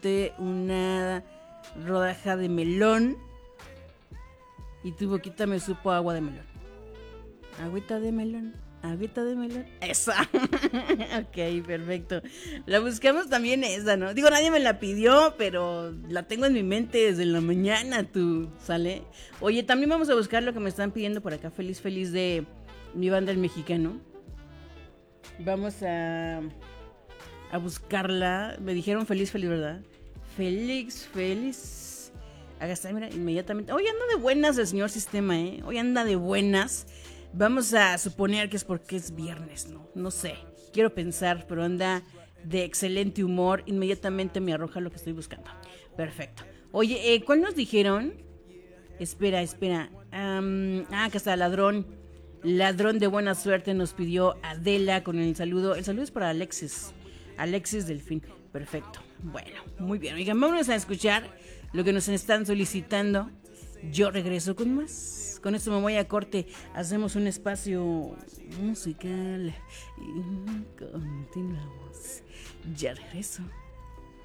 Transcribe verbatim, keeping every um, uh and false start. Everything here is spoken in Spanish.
comiste una rodaja de melón y tu boquita me supo agua de melón. Agüita de melón, agüita de melón. Esa. Ok, perfecto. La buscamos también esa, ¿no? Digo, nadie me la pidió, pero la tengo en mi mente desde la mañana, tú, ¿sale? Oye, también vamos a buscar lo que me están pidiendo por acá. Feliz, feliz de mi banda El Mexicano. Vamos a, a buscarla. Me dijeron feliz, feliz, ¿verdad? Félix, feliz. Acá está, mira, inmediatamente. Hoy anda de buenas el señor Sistema, ¿eh? Hoy anda de buenas. Vamos a suponer que es porque es viernes, ¿no? No sé. Quiero pensar, pero anda de excelente humor. Inmediatamente me arroja lo que estoy buscando. Perfecto. Oye, eh, ¿cuál nos dijeron? Espera, espera. Um, ah, acá está, ladrón. Ladrón de buena suerte nos pidió Adela con el saludo. El saludo es para Alexis. Alexis Delfín. Perfecto. Bueno, muy bien. Oigan, vámonos a escuchar lo que nos están solicitando. Yo regreso con más. Con esto me voy a corte. Hacemos un espacio musical y continuamos. Ya regreso.